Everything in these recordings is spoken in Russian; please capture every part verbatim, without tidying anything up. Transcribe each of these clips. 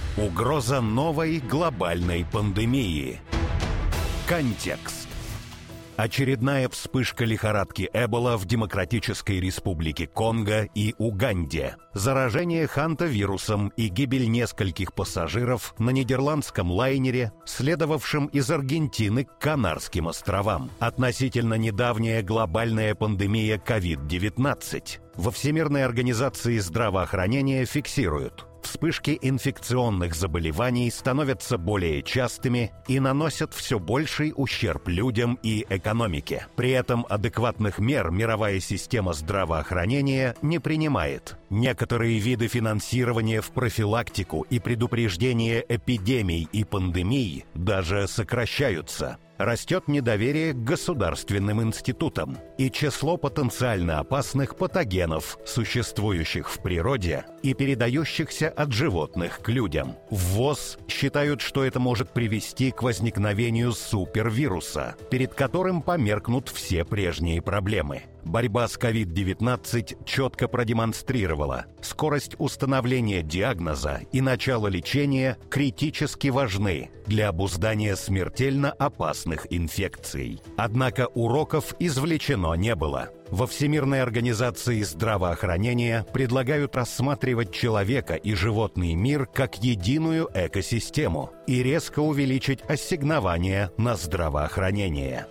Угроза новой глобальной пандемии. Контекст. Очередная вспышка лихорадки Эбола в Демократической Республике Конго и Уганде. Заражение хантавирусом и гибель нескольких пассажиров на нидерландском лайнере, следовавшем из Аргентины к Канарским островам. Относительно недавняя глобальная пандемия ковид девятнадцать. Во Всемирной организации здравоохранения фиксируют: вспышки инфекционных заболеваний становятся более частыми и наносят все больший ущерб людям и экономике. При этом адекватных мер мировая система здравоохранения не принимает. Некоторые виды финансирования в профилактику и предупреждение эпидемий и пандемий даже сокращаются. Растет недоверие к государственным институтам, и число потенциально опасных патогенов, существующих в природе и передающихся от животных к людям. В ВОЗ считают, что это может привести к возникновению супервируса, перед которым померкнут все прежние проблемы. Борьба с ковид девятнадцать четко продемонстрировала: скорость установления диагноза и начало лечения критически важны для обуздания смертельно опасных инфекций. Однако уроков извлечено не было. Во Всемирной организации здравоохранения предлагают рассматривать человека и животный мир как единую экосистему и резко увеличить ассигнования на здравоохранение.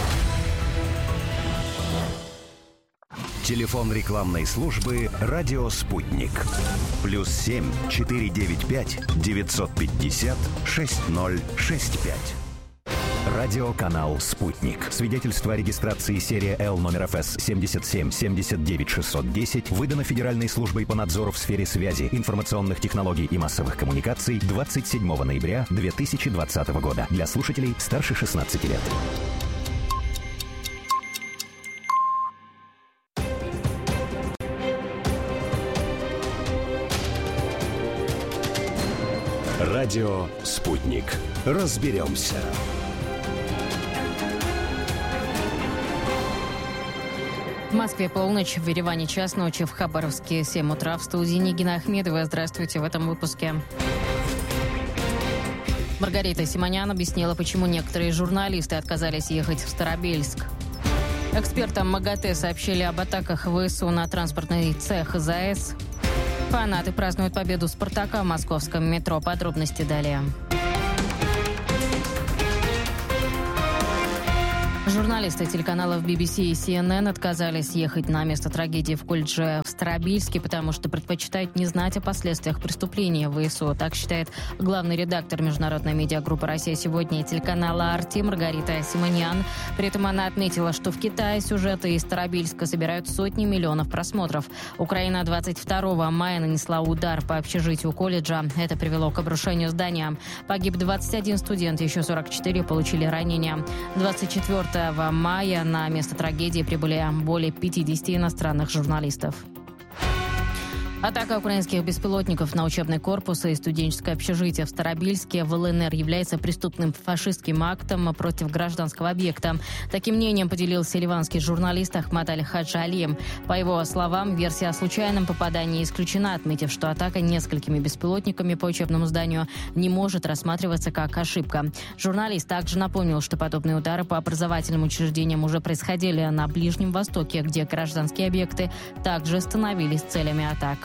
Телефон рекламной службы «Радио Спутник». Плюс семь четыре девять пять девятьсот пятьдесят шесть ноль шесть пять. Радиоканал «Спутник». Свидетельство о регистрации серия Л номер эф эс семьдесят семь семьдесят девять шестьсот десять выдано Федеральной службой по надзору в сфере связи, информационных технологий и массовых коммуникаций двадцать седьмого ноября две тысячи двадцатого года. Для слушателей старше шестнадцати лет. Радио «Спутник». Разберемся. В Москве полночь, в Ереване час ночи, в Хабаровске семь утра. В студии Нигина Ахмедова. Здравствуйте в этом выпуске. Маргарита Симонян объяснила, почему некоторые журналисты отказались ехать в Старобельск. Экспертам МАГАТЭ сообщили об атаках ВСУ на транспортный цех ЗАЭС. Фанаты празднуют победу «Спартака» в московском метро. Подробности далее. Журналисты телеканалов би би си и си эн эн отказались ехать на место трагедии в колледже в Старобельске, потому что предпочитают не знать о последствиях преступления ВСУ. Так считает главный редактор международной медиагруппы «Россия сегодня» и телеканала «Арти» Маргарита Симонян. При этом она отметила, что в Китае сюжеты из Старобельска собирают сотни миллионов просмотров. Украина двадцать второго мая нанесла удар по общежитию колледжа. Это привело к обрушению здания. Погиб двадцать один студент, еще сорок четыре получили ранения. двадцать четвёртого мая на место трагедии прибыли более пятидесяти иностранных журналистов. Атака украинских беспилотников на учебный корпус и студенческое общежитие в Старобельске в эл эн эр является преступным фашистским актом против гражданского объекта. Таким мнением поделился ливанский журналист Ахмад Аль-Хаджи. По его словам, версия о случайном попадании исключена, отметив, что атака несколькими беспилотниками по учебному зданию не может рассматриваться как ошибка. Журналист также напомнил, что подобные удары по образовательным учреждениям уже происходили на Ближнем Востоке, где гражданские объекты также становились целями атак.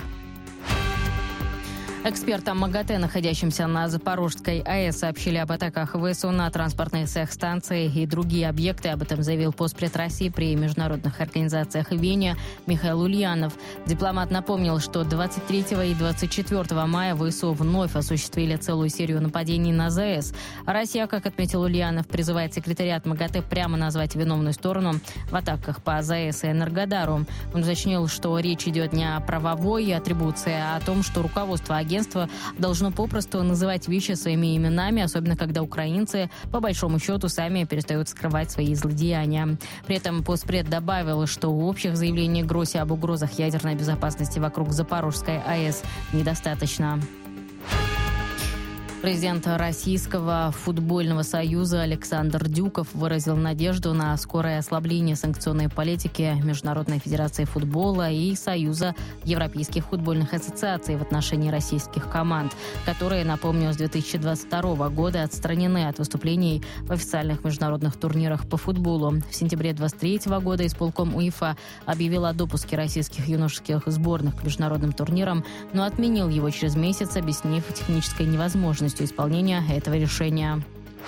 Экспертам МАГАТЭ, находящимся на Запорожской АЭС, сообщили об атаках ВСУ на транспортные цех-станции и другие объекты. Об этом заявил постпред России при международных организациях в Вене Михаил Ульянов. Дипломат напомнил, что двадцать третьего и двадцать четвёртого мая ВСУ вновь осуществили целую серию нападений на ЗАЭС. Россия, как отметил Ульянов, призывает секретариат МАГАТЭ прямо назвать виновную сторону в атаках по ЗАЭС и Энергодару. Он уточнил, что речь идет не о правовой атрибуции, а о том, что руководство агентства Агентство должно попросту называть вещи своими именами, особенно когда украинцы, по большому счету, сами перестают скрывать свои злодеяния. При этом постпред добавил, что у общих заявлений Гросси об угрозах ядерной безопасности вокруг Запорожской АЭС недостаточно. Президент Российского футбольного союза Александр Дюков выразил надежду на скорое ослабление санкционной политики Международной федерации футбола и Союза европейских футбольных ассоциаций в отношении российских команд, которые, напомню, с две тысячи двадцать второго года отстранены от выступлений в официальных международных турнирах по футболу. В сентябре двадцать третьего года исполком УЕФА объявил о допуске российских юношеских сборных к международным турнирам, но отменил его через месяц, объяснив технической невозможностью исполнения этого решения.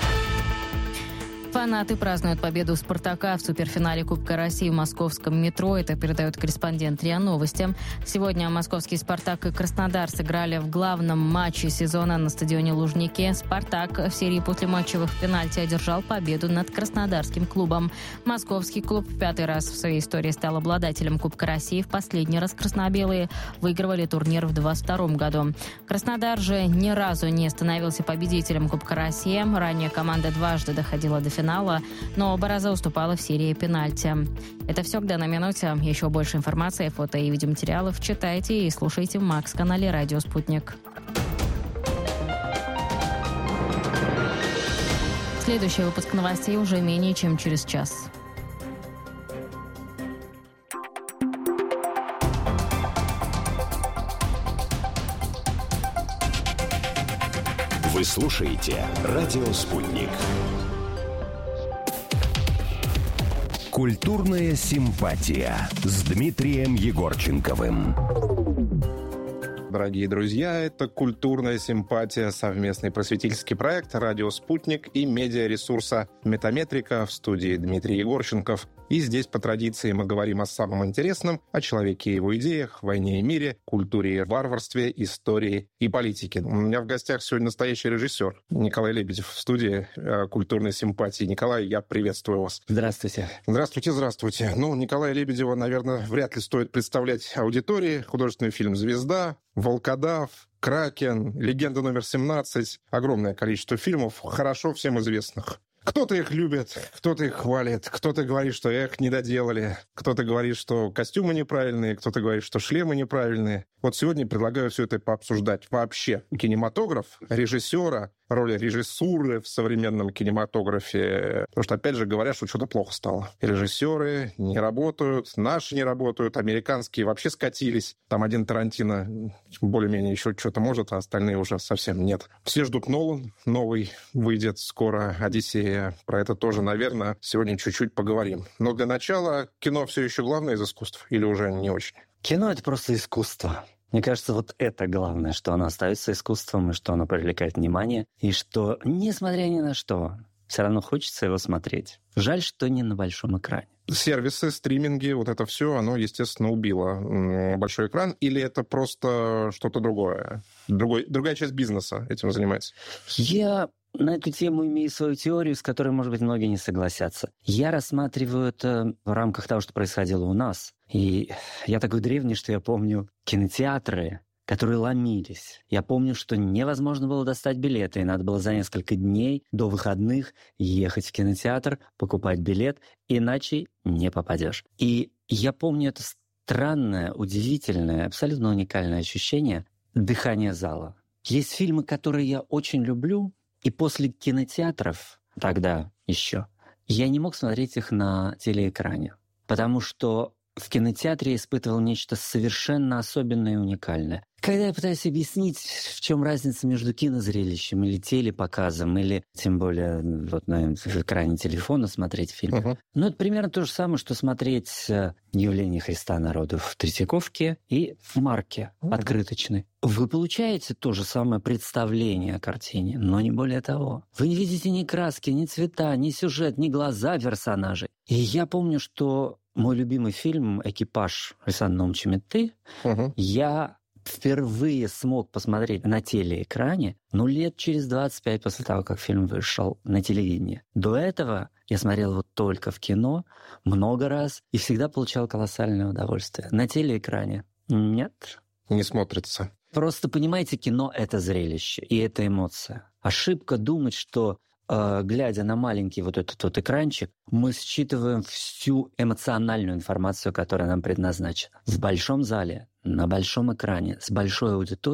Фанаты празднуют победу «Спартака» в суперфинале Кубка России в московском метро. Это передает корреспондент РИА Новости. Сегодня московский «Спартак» и Краснодар сыграли в главном матче сезона на стадионе Лужники. «Спартак» в серии послематчевых пенальти одержал победу над краснодарским клубом. Московский клуб в пятый раз в своей истории стал обладателем Кубка России. В последний раз красно-белые выигрывали турнир в двадцать втором году. Краснодар же ни разу не становился победителем Кубка России. Ранее команда дважды доходила до финала. Финала, но «Бараза» уступала в серии пенальти. Это все к данной минуте. Еще больше информации, фото и видеоматериалов читайте и слушайте в Макс-канале «Радио Спутник». Следующий выпуск новостей уже менее чем через час. Вы слушаете «Радио Спутник». Культурная симпатия с Дмитрием Егорченковым. Дорогие друзья, это «Культурная симпатия», совместный просветительский проект «Радио Спутник» и медиаресурса «Метаметрика», в студии Дмитрий Егорченков. И здесь, по традиции, мы говорим о самом интересном, о человеке и его идеях, войне и мире, культуре и варварстве, истории и политике. У меня в гостях сегодня настоящий режиссер Николай Лебедев в студии «Культурной симпатии». Николай, я приветствую вас. Здравствуйте. Здравствуйте, здравствуйте. Ну, Николая Лебедева, наверное, вряд ли стоит представлять аудитории. Художественный фильм «Звезда», «Волкодав», «Кракен», «Легенда номер семнадцать». Огромное количество фильмов, хорошо всем известных. Кто-то их любит, кто-то их хвалит, кто-то говорит, что эх, не доделали, кто-то говорит, что костюмы неправильные, кто-то говорит, что шлемы неправильные. Вот сегодня предлагаю все это пообсуждать. Вообще, кинематограф, режиссера, роль режиссуры в современном кинематографе. Потому что, опять же, говорят, что что-то плохо стало. И режиссеры не работают, наши не работают, американские вообще скатились. Там один Тарантино более-менее еще что-то может, а остальные уже совсем нет. Все ждут Нолан, новый выйдет скоро, «Одиссея». Про это тоже, наверное, сегодня чуть-чуть поговорим. Но для начала, кино все еще главное из искусств или уже не очень? Кино — это просто искусство. Мне кажется, вот это главное, что оно остается искусством, и что оно привлекает внимание, и что, несмотря ни на что, все равно хочется его смотреть. Жаль, что не на большом экране. Сервисы, стриминги, вот это все, оно, естественно, убило большой экран, или это просто что-то другое? Другой, другая часть бизнеса этим занимается? Я на эту тему имею свою теорию, с которой, может быть, многие не согласятся. Я рассматриваю это в рамках того, что происходило у нас. И я такой древний, что я помню кинотеатры, которые ломились. Я помню, что невозможно было достать билеты, и надо было за несколько дней до выходных ехать в кинотеатр, покупать билет, иначе не попадешь. И я помню это странное, удивительное, абсолютно уникальное ощущение дыхания зала. Есть фильмы, которые я очень люблю, и после кинотеатров, тогда еще, я не мог смотреть их на телеэкране, потому что в кинотеатре я испытывал нечто совершенно особенное и уникальное. Когда я пытаюсь объяснить, в чем разница между кинозрелищем или телепоказом, или тем более вот на экране телефона смотреть фильм, uh-huh. ну это примерно то же самое, что смотреть «Явление Христа народу» в Третьяковке и в Марке uh-huh. открыточной. Вы получаете то же самое представление о картине, но не более того. Вы не видите ни краски, ни цвета, ни сюжет, ни глаза персонажей. И я помню, что мой любимый фильм «Экипаж» Александра Наумовича Метты uh-huh. я впервые смог посмотреть на телеэкране, ну, лет через двадцать пять после того, как фильм вышел на телевидении. До этого я смотрел его только в кино много раз и всегда получал колоссальное удовольствие. На телеэкране нет. Не смотрится. Просто, понимаете, кино — это зрелище, и это эмоция. Ошибка думать, что, э, глядя на маленький вот этот вот экранчик, мы считываем всю эмоциональную информацию, которая нам предназначена. В большом зале, на большом экране, с большой аудиторией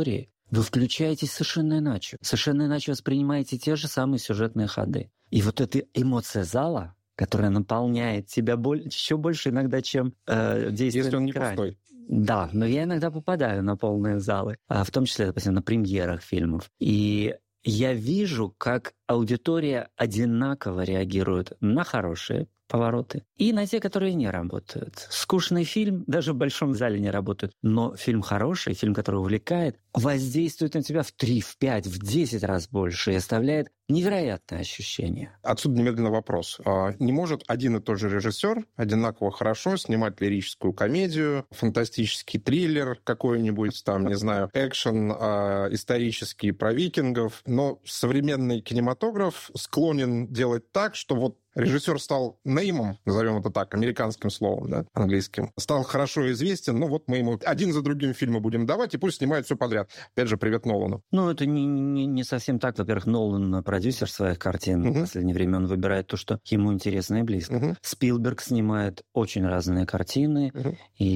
вы включаетесь совершенно иначе. Совершенно иначе воспринимаете те же самые сюжетные ходы. И вот эта эмоция зала, которая наполняет тебя еще больше иногда, чем э, действие Если он на не экране. пустой. Да, но я иногда попадаю на полные залы, в том числе, допустим, на премьерах фильмов. И я вижу, как аудитория одинаково реагирует на хорошие повороты и на те, которые не работают. Скучный фильм даже в большом зале не работает, но фильм хороший, фильм, который увлекает, воздействует на тебя в три, в пять, в десять раз больше и оставляет невероятное ощущение. Отсюда немедленно вопрос. Не может один и тот же режиссер одинаково хорошо снимать лирическую комедию, фантастический триллер какой-нибудь, там, не знаю, экшен исторический про викингов, но современный кинематограф склонен делать так, что вот режиссер стал неймом, назовем это так, американским словом, да, английским, стал хорошо известен, ну вот мы ему один за другим фильмы будем давать, и пусть снимает все подряд. Опять же, привет Нолану. Ну, это не, не, не совсем так. Во-первых, Нолан продюсер своих картин. Uh-huh. В последнее время он выбирает то, что ему интересно и близко. Uh-huh. Спилберг снимает очень разные картины uh-huh.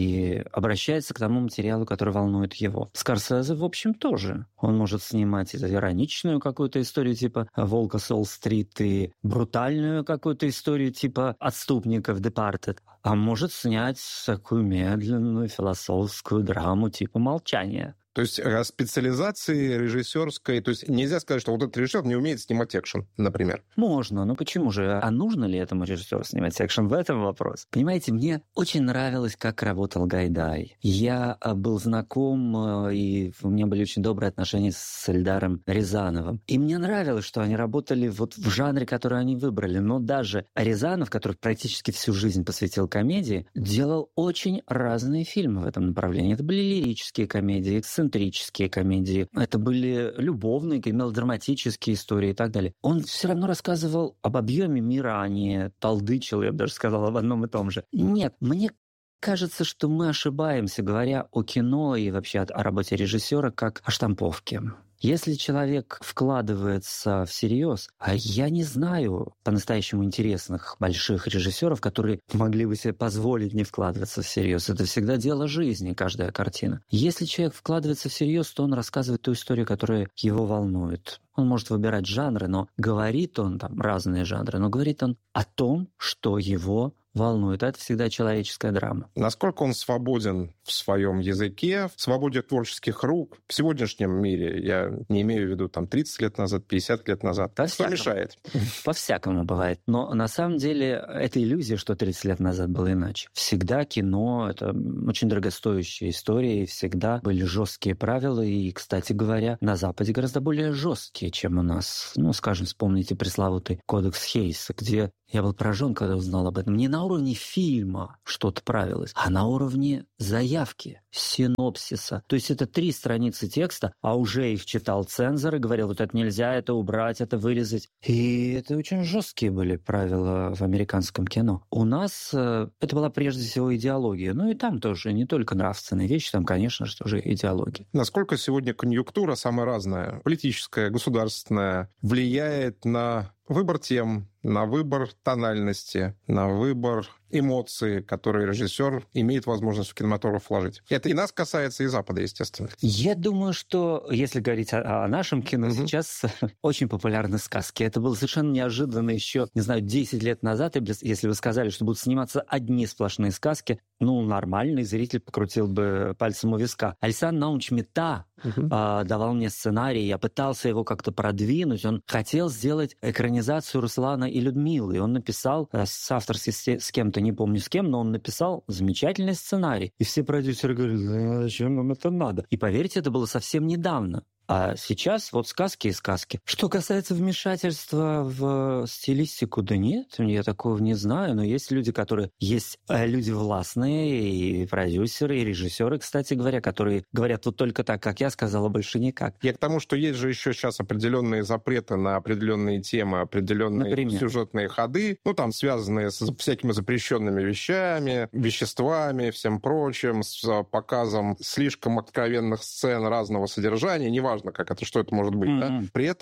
и обращается к тому материалу, который волнует его. Скорсезе, в общем, тоже. Он может снимать ироничную какую-то историю типа «Волка с Уолл-стрит» и брутальную какую-то историю типа «Отступников» Departed, а может снять такую медленную философскую драму типа «Молчание». То есть специализации режиссерской... То есть нельзя сказать, что вот этот режиссер не умеет снимать экшен, например. Можно, но почему же? А нужно ли этому режиссеру снимать экшен? В этом вопрос. Понимаете, мне очень нравилось, как работал Гайдай. Я был знаком, и у меня были очень добрые отношения с Эльдаром Рязановым. И мне нравилось, что они работали вот в жанре, который они выбрали. Но даже Рязанов, который практически всю жизнь посвятил комедии, делал очень разные фильмы в этом направлении. Это были лирические комедии, эксцентрические комедии, это были любовные, мелодраматические истории и так далее. Он все равно рассказывал об объеме мира, а не толдычил, я бы даже сказал, об одном и том же. Нет, мне кажется, что мы ошибаемся, говоря о кино и вообще о работе режиссера как о штамповке. Если человек вкладывается всерьез, а я не знаю по-настоящему интересных больших режиссеров, которые могли бы себе позволить не вкладываться всерьез. Это всегда дело жизни, каждая картина. Если человек вкладывается всерьез, то он рассказывает ту историю, которая его волнует. Он может выбирать жанры, но говорит он там разные жанры, но говорит он о том, что его волнует. Это всегда человеческая драма. Насколько он свободен в своем языке, в свободе творческих рук в сегодняшнем мире? Я не имею в виду там тридцать лет назад, пятьдесят лет назад. Что мешает? По-всякому бывает. Но на самом деле это иллюзия, что тридцать лет назад было иначе. Всегда кино — это очень дорогостоящая история, и всегда были жесткие правила. И, кстати говоря, на Западе гораздо более жесткие, чем у нас. Ну, скажем, вспомните пресловутый кодекс Хейса, где я был поражен, когда узнал об этом. Не на уровне фильма что-то правилось, а на уровне заявки, синопсиса. То есть это три страницы текста, а уже их читал цензор и говорил, вот это нельзя, это убрать, это вырезать. И это очень жесткие были правила в американском кино. У нас э, это была прежде всего идеология. Ну и там тоже не только нравственные вещи, там, конечно же, тоже идеология. Насколько сегодня конъюнктура самая разная, политическая, государственная, влияет на выбор тем, на выбор тональности, на выбор эмоций, которые режиссер имеет возможность в кинематограф вложить. Это и нас касается, и Запада, естественно. Я думаю, что если говорить о, о нашем кино, mm-hmm. сейчас очень популярны сказки. Это было совершенно неожиданно еще, не знаю, десять лет назад, если вы сказали, что будут сниматься одни сплошные сказки, ну, нормальный зритель покрутил бы пальцем у виска. Александр Наумович Мета uh-huh. э, давал мне сценарий, я пытался его как-то продвинуть. Он хотел сделать экранизацию Руслана и Людмилы. И он написал, соавторски с кем-то, не помню с кем, но он написал замечательный сценарий. И все продюсеры говорили, да, зачем нам это надо? И поверьте, это было совсем недавно. А сейчас вот сказки и сказки. Что касается вмешательства в стилистику, да нет, я такого не знаю, но есть люди, которые... Есть люди властные, и продюсеры, и режиссеры, кстати говоря, которые говорят вот только так, как я сказала, больше никак. Я к тому, что есть же еще сейчас определенные запреты на определенные темы, определенные Например? сюжетные ходы, ну, там, связанные с всякими запрещенными вещами, веществами, всем прочим, с показом слишком откровенных сцен разного содержания, неважно, как это, что это может быть. Mm-hmm. Да? При этом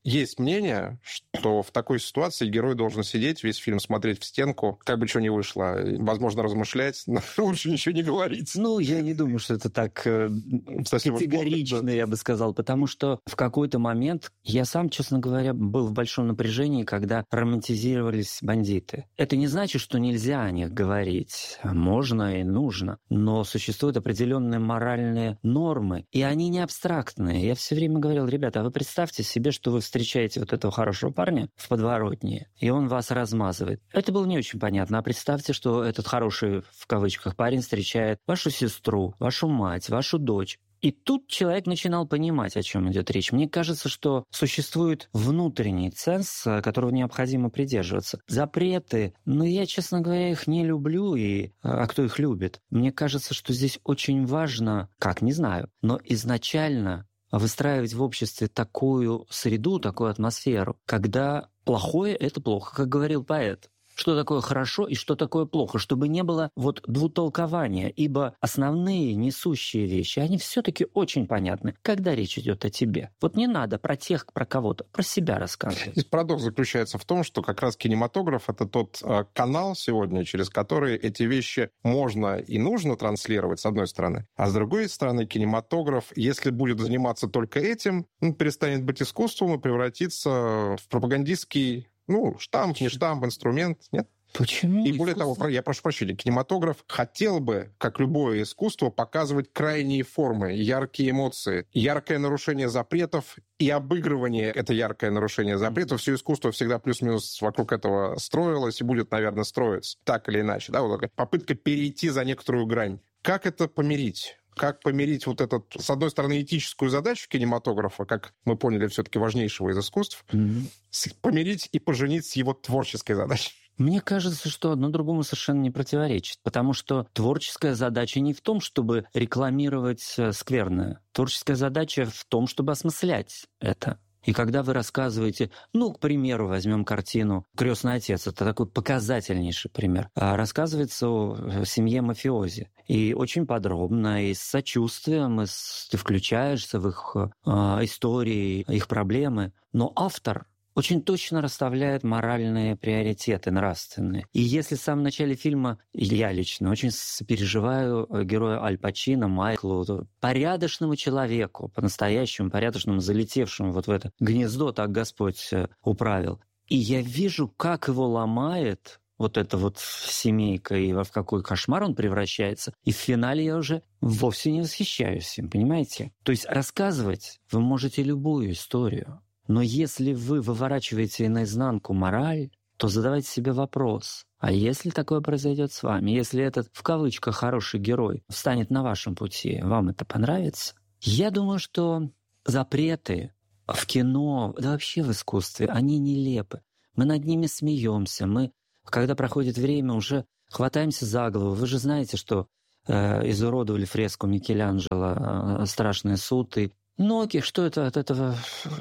есть мнение, что в такой ситуации герой должен сидеть, весь фильм смотреть в стенку, как бы что ни вышло, возможно, размышлять, но лучше ничего не говорить. Ну, я не думаю, что это так э, категорично, я бы сказал, потому что в какой-то момент я сам, честно говоря, был в большом напряжении, когда романтизировались бандиты. Это не значит, что нельзя о них говорить. Можно и нужно. Но существуют определенные моральные нормы, и они не абстрактные. Я все время говорил: ребята, а вы представьте себе, что вы встречаете вот этого хорошего парня в подворотне, и он вас размазывает. Это было не очень понятно. А представьте, что этот хороший, в кавычках, парень встречает вашу сестру, вашу мать, вашу дочь. И тут человек начинал понимать, о чем идет речь. Мне кажется, что существует внутренний ценз, которого необходимо придерживаться. Запреты, ну, я, честно говоря, их не люблю, и... а кто их любит? Мне кажется, что здесь очень важно, как, не знаю, но изначально выстраивать в обществе такую среду, такую атмосферу, когда плохое — это плохо, как говорил поэт. Что такое хорошо и что такое плохо, чтобы не было вот двутолкования, ибо основные несущие вещи, они все-таки очень понятны, когда речь идет о тебе. Вот не надо про тех, про кого-то, про себя рассказывать. Здесь парадокс заключается в том, что как раз кинематограф — это тот э, канал сегодня, через который эти вещи можно и нужно транслировать, с одной стороны, а с другой стороны кинематограф, если будет заниматься только этим, он перестанет быть искусством и превратится в пропагандистский, ну, штамп, не штамп, инструмент, нет? Почему? И более того, я прошу прощения, кинематограф хотел бы, как любое искусство, показывать крайние формы, яркие эмоции, яркое нарушение запретов и обыгрывание это яркое нарушение запретов. Все искусство всегда плюс-минус вокруг этого строилось и будет, наверное, строиться так или иначе. Да? Вот такая попытка перейти за некоторую грань. Как это помирить? Как помирить вот эту, с одной стороны, этическую задачу кинематографа, как мы поняли, все-таки важнейшего из искусств, mm-hmm. помирить и поженить с его творческой задачей? Мне кажется, что одно другому совершенно не противоречит, потому что творческая задача не в том, чтобы рекламировать скверное. Творческая задача в том, чтобы осмыслять это. И когда вы рассказываете, ну, к примеру, возьмем картину «Крестный отец», это такой показательнейший пример, рассказывается о семье мафиози. И очень подробно, и с сочувствием, и с... ты включаешься в их э, истории, их проблемы. Но автор очень точно расставляет моральные приоритеты, нравственные. И если в самом начале фильма, я лично очень сопереживаю герою Аль Пачино, Майклу, порядочному человеку, по-настоящему порядочному, залетевшему вот в это гнездо, так Господь управил. И я вижу, как его ломает вот эта вот семейка, и в какой кошмар он превращается. И в финале я уже вовсе не восхищаюсь им, понимаете? То есть рассказывать вы можете любую историю. Но если вы выворачиваете наизнанку мораль, то задавайте себе вопрос, а если такое произойдет с вами, если этот, в кавычках, хороший герой встанет на вашем пути, вам это понравится? Я думаю, что запреты в кино, да вообще в искусстве, они нелепы. Мы над ними смеемся, мы, когда проходит время, уже хватаемся за голову. Вы же знаете, что э, изуродовали фреску Микеланджело э, «Страшный суд», и ноги, что это от этого,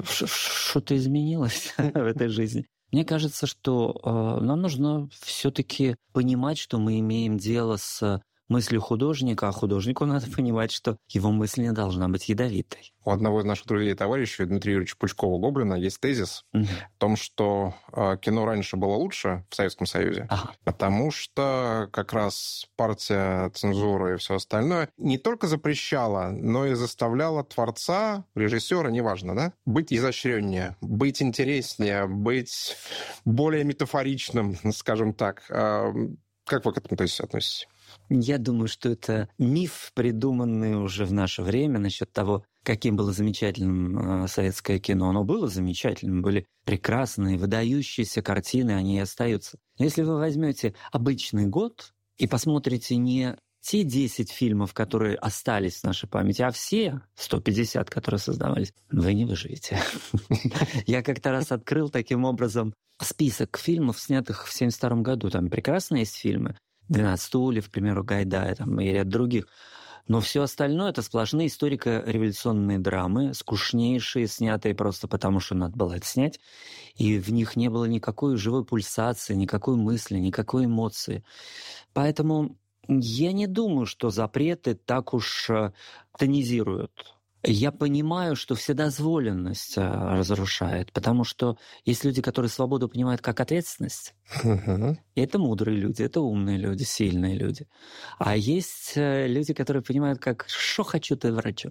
что-то изменилось в этой жизни. Мне кажется, что э, нам нужно все-таки понимать, что мы имеем дело с мыслью художника, а художнику надо понимать, что его мысль не должна быть ядовитой. У одного из наших друзей и товарищей, Дмитрия Юрьевича Пучкова-Гоблина, есть тезис угу. о том, что э, кино раньше было лучше в Советском Союзе, ага. потому что как раз партия, цензура и все остальное не только запрещала, но и заставляла творца, режиссера, неважно, да, быть изощреннее, быть интереснее, быть более метафоричным, скажем так. Э, как вы к этому относитесь? Я думаю, что это миф, придуманный уже в наше время насчет того, каким было замечательным советское кино. Оно было замечательным, были прекрасные, выдающиеся картины, они и остаются. Но если вы возьмете обычный год и посмотрите не те десять фильмов, которые остались в нашей памяти, а все сто пятьдесят, которые создавались, вы не выживете. Я как-то раз открыл таким образом список фильмов, снятых в семьдесят втором году. Там прекрасные есть фильмы. «двенадцать стульев», к примеру, Гайдая, там, и ряд других. Но все остальное — это сплошные историко-революционные драмы, скучнейшие, снятые просто потому, что надо было это снять. И в них не было никакой живой пульсации, никакой мысли, никакой эмоции. Поэтому я не думаю, что запреты так уж тонизируют Я понимаю, что вседозволенность разрушает, потому что есть люди, которые свободу понимают как ответственность. Uh-huh. И это мудрые люди, это умные люди, сильные люди. А есть люди, которые понимают как «что хочу, то и врачу».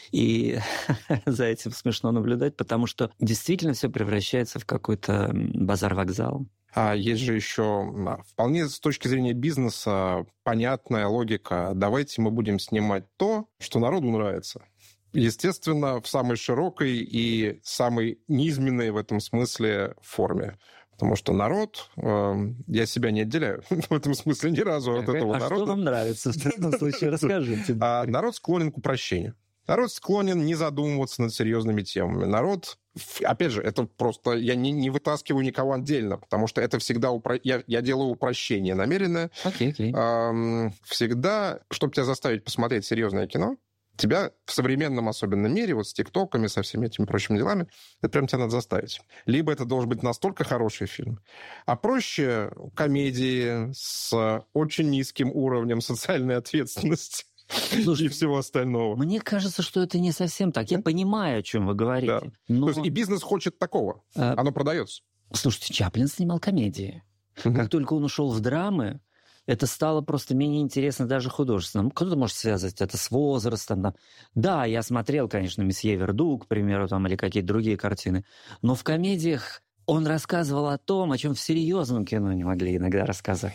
И за этим смешно наблюдать, потому что действительно все превращается в какой-то базар-вокзал. А есть же еще вполне с точки зрения бизнеса понятная логика. Давайте мы будем снимать то, что народу нравится. Естественно, в самой широкой и самой низменной в этом смысле форме. Потому что народ, э, я себя не отделяю в этом смысле ни разу от этого а народа. А что вам нравится в этом случае? Расскажите. А народ склонен к упрощению. Народ склонен не задумываться над серьезными темами. Народ, опять же, это просто... Я не, не вытаскиваю никого отдельно, потому что это всегда... Упро... Я, я делаю упрощение намеренное. Окей, окей. Эм, всегда, чтобы тебя заставить посмотреть серьезное кино, тебя в современном особенном мире, вот с тиктоками, со всеми этими прочими делами, это прям тебя надо заставить. Либо это должен быть настолько хороший фильм, а проще комедии с очень низким уровнем социальной ответственности. Слушай, и всего остального. Мне кажется, что это не совсем так. Я да? понимаю, о чем вы говорите. Да. Но... То есть и бизнес хочет такого. А... Оно продается. Слушайте, Чаплин снимал комедии. Uh-huh. Как только он ушел в драмы, это стало просто менее интересно даже художественно. Кто-то может связать это с возрастом. Да, да я смотрел, конечно, «Месье Верду», к примеру, там, или какие-то другие картины. Но в комедиях он рассказывал о том, о чем в серьезном кино не могли иногда рассказать.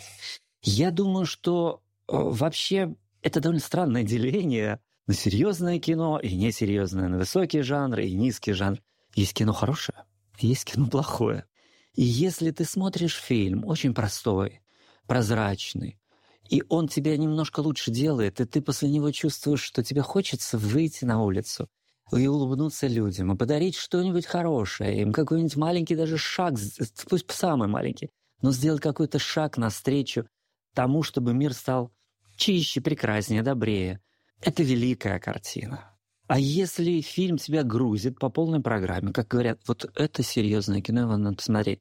Я думаю, что вообще... Это довольно странное деление на серьезное кино и несерьезное, на высокие жанры и низкие жанры. Есть кино хорошее, есть кино плохое. И если ты смотришь фильм очень простой, прозрачный, и он тебя немножко лучше делает, и ты после него чувствуешь, что тебе хочется выйти на улицу и улыбнуться людям, и подарить что-нибудь хорошее, им какой-нибудь маленький даже шаг, пусть самый маленький, но сделать какой-то шаг навстречу тому, чтобы мир стал чище, прекраснее, добрее. Это великая картина. А если фильм тебя грузит по полной программе, как говорят, вот это серьезное кино, его надо посмотреть.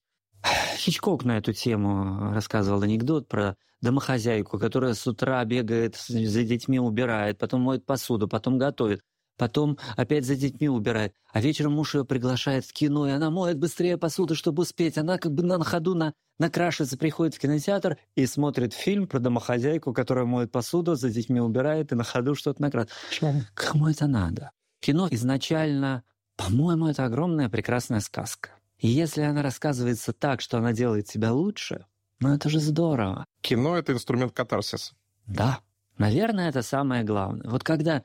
Хичкок на эту тему рассказывал анекдот про домохозяйку, которая с утра бегает за детьми, убирает, потом моет посуду, потом готовит, потом опять за детьми убирает. А вечером муж ее приглашает в кино, и она моет быстрее посуду, чтобы успеть. Она как бы на ходу на, накрашивается, приходит в кинотеатр и смотрит фильм про домохозяйку, которая моет посуду, за детьми убирает и на ходу что-то накрашивает. Кому это надо? Кино изначально, по-моему, это огромная прекрасная сказка. И если она рассказывается так, что она делает тебя лучше, ну это же здорово. Кино — это инструмент катарсиса. Да. Наверное, это самое главное. Вот когда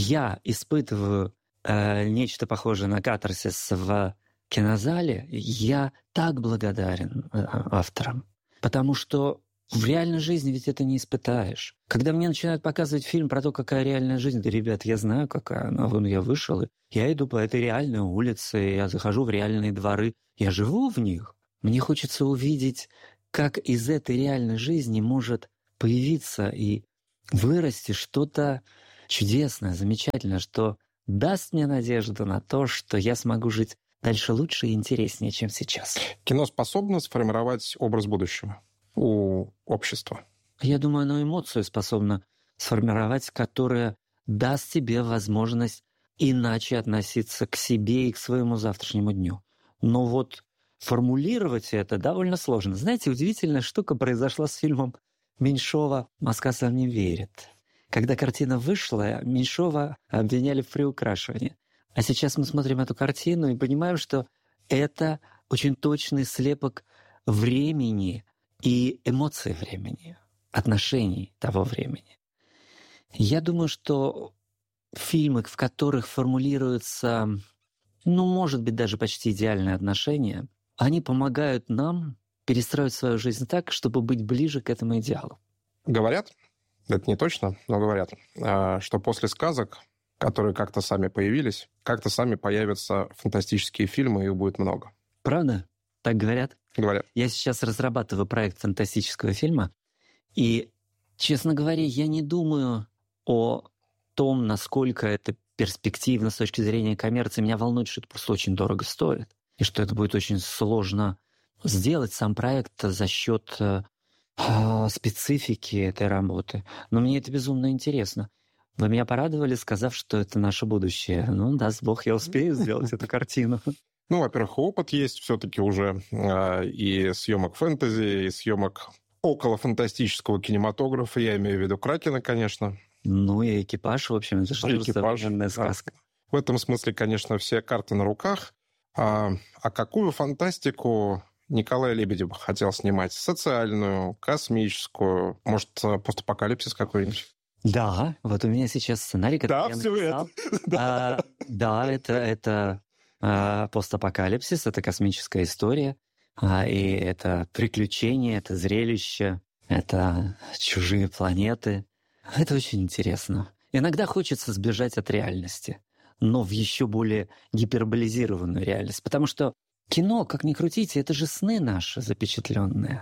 я испытываю э, нечто похожее на катарсис в кинозале, я так благодарен э, авторам. Потому что в реальной жизни ведь это не испытаешь. Когда мне начинают показывать фильм про то, какая реальная жизнь, да, ребят, я знаю, какая она. Вон я вышел, и я иду по этой реальной улице, я захожу в реальные дворы, я живу в них. Мне хочется увидеть, как из этой реальной жизни может появиться и вырасти что-то чудесное, замечательное, что даст мне надежду на то, что я смогу жить дальше лучше и интереснее, чем сейчас. Кино способно сформировать образ будущего у общества? Я думаю, оно эмоцию способно сформировать, которая даст тебе возможность иначе относиться к себе и к своему завтрашнему дню. Но вот формулировать это довольно сложно. Знаете, удивительная штука произошла с фильмом Меньшова «Москва сам не верит». Когда картина вышла, Меньшова обвиняли в приукрашивании. А сейчас мы смотрим эту картину и понимаем, что это очень точный слепок времени и эмоций времени, отношений того времени. Я думаю, что фильмы, в которых формулируются, ну, может быть, даже почти идеальные отношения, они помогают нам перестроить свою жизнь так, чтобы быть ближе к этому идеалу. Говорят, это не точно, но говорят, что после сказок, которые как-то сами появились, как-то сами появятся фантастические фильмы, и их будет много. Правда? Так говорят? Говорят. Я сейчас разрабатываю проект фантастического фильма, и, честно говоря, я не думаю о том, насколько это перспективно с точки зрения коммерции. Меня волнует, что это просто очень дорого стоит, и что это будет очень сложно сделать сам проект за счет э, специфики этой работы. Но мне это безумно интересно. Вы меня порадовали, сказав, что это наше будущее. Ну, даст Бог, я успею сделать эту картину. Ну, во-первых, опыт есть все-таки уже э, и съемок фэнтези, и съемок около фантастического кинематографа. Я имею в виду «Кракена», конечно. Ну, и экипаж, в общем, это же современная сказка. В этом смысле, конечно, все карты на руках. А, а какую фантастику Николай Лебедев хотел снимать? Социальную, космическую, может, постапокалипсис какой-нибудь? Да, вот у меня сейчас сценарий, который да, я все написал. Это. да. А, да, это, это а, постапокалипсис, это космическая история, а, и это приключения, это зрелище, это чужие планеты. Это очень интересно. Иногда хочется сбежать от реальности, но в еще более гиперболизированную реальность. Потому что кино, как ни крутите, это же сны наши запечатленные.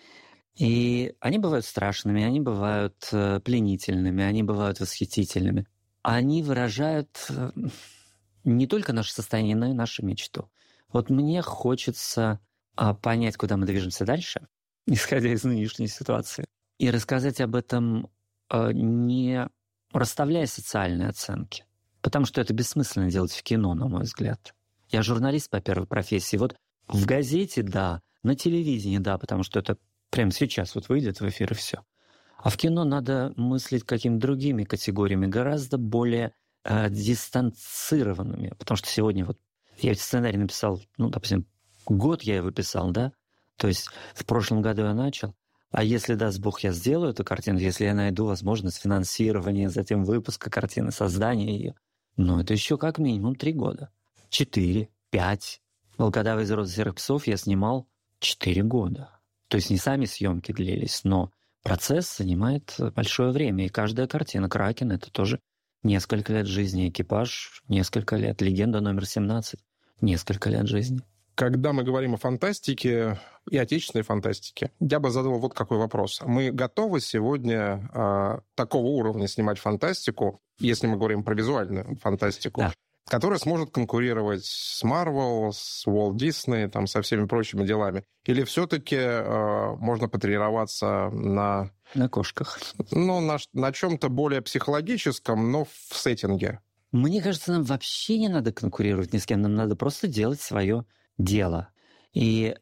И они бывают страшными, они бывают э, пленительными, они бывают восхитительными. Они выражают э, не только наше состояние, но и нашу мечту. Вот мне хочется э, понять, куда мы движемся дальше, исходя из нынешней ситуации, и рассказать об этом, э, не расставляя социальные оценки. Потому что это бессмысленно делать в кино, на мой взгляд. Я журналист по первой профессии. Вот в газете — да, на телевидении — да, потому что это прямо сейчас вот выйдет в эфир и все. А в кино надо мыслить какими-то другими категориями, гораздо более э, дистанцированными. Потому что сегодня вот я этот сценарий написал, ну, допустим, год я его писал, да? То есть в прошлом году я начал. А если, даст Бог, я сделаю эту картину, если я найду возможность финансирования, затем выпуска картины, создания ее, ну, это еще как минимум три года. Четыре, пять. «Волкодава из рода серых псов» я снимал четыре года. То есть не сами съемки длились, но процесс занимает большое время. И каждая картина «Кракен» — это тоже несколько лет жизни. «Экипаж» — несколько лет. «Легенда номер семнадцать» — несколько лет жизни. Когда мы говорим о фантастике и отечественной фантастике, я бы задал вот какой вопрос. Мы готовы сегодня э, такого уровня снимать фантастику, если мы говорим про визуальную фантастику, да, которая сможет конкурировать с Marvel, с Walt Disney, там, со всеми прочими делами? Или все-таки э, можно потренироваться на... На кошках. Ну, на, на чем-то более психологическом, но в сеттинге? Мне кажется, нам вообще не надо конкурировать ни с кем, нам надо просто делать свое дело. И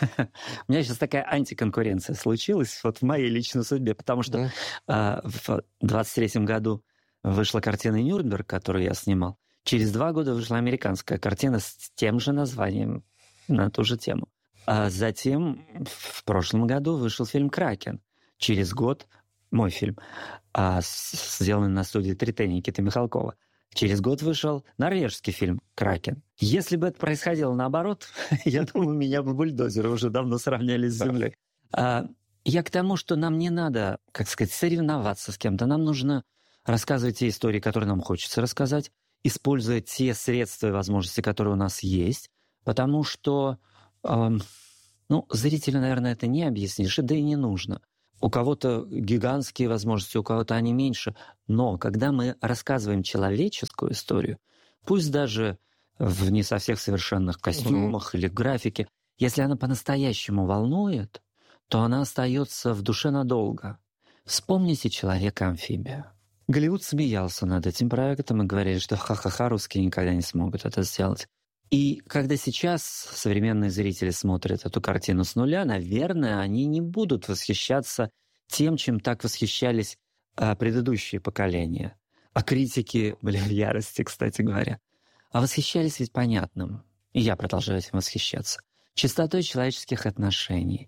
у меня сейчас такая антиконкуренция случилась вот в моей личной судьбе, потому что mm. э, в двадцать третьем году вышла картина «Нюрнберг», которую я снимал. Через два года вышла американская картина с тем же названием, на ту же тему. А затем в прошлом году вышел фильм «Кракен». Через год мой фильм, а, с, сделанный на студии Тритени Никиты Михалкова. Через год вышел норвежский фильм «Кракен». Если бы это происходило наоборот, я думаю, меня бы бульдозеры уже давно сравняли с землей. А, я к тому, что нам не надо, как сказать, соревноваться с кем-то. Нам нужно рассказывать те истории, которые нам хочется рассказать, используя те средства и возможности, которые у нас есть, потому что, э, ну, зрителю, наверное, это не объяснишь, да и не нужно. У кого-то гигантские возможности, у кого-то они меньше. Но когда мы рассказываем человеческую историю, пусть даже в не со всех совершенных костюмах mm-hmm. или графике, если она по-настоящему волнует, то она остается в душе надолго. Вспомните «Человека-амфибия». Голливуд смеялся над этим проектом и говорили, что ха-ха-ха, русские никогда не смогут это сделать. И когда сейчас современные зрители смотрят эту картину с нуля, наверное, они не будут восхищаться тем, чем так восхищались а, предыдущие поколения. А критики были в ярости, кстати говоря. А восхищались ведь понятным. И я продолжаю этим восхищаться. Чистотой человеческих отношений,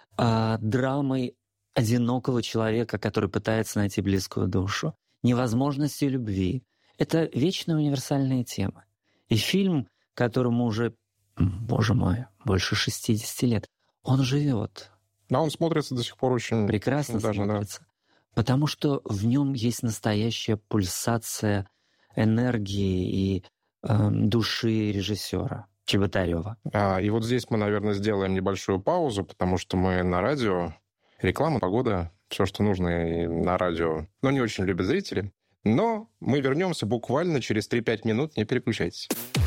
а, драмой одинокого человека, который пытается найти близкую душу, невозможностью любви. Это вечные универсальные темы. И фильм, которому уже, боже мой, больше шестидесяти лет, он живет. Да, он смотрится до сих пор очень... Прекрасно очень смотрится. Даже, да. Потому что в нем есть настоящая пульсация энергии и э, души режиссера Чеботарева. А, и вот здесь мы, наверное, сделаем небольшую паузу, потому что мы на радио. Реклама, погода, все, что нужно и на радио. Но не очень любят зрители. Но мы вернемся буквально через три-пять минут. Не переключайтесь.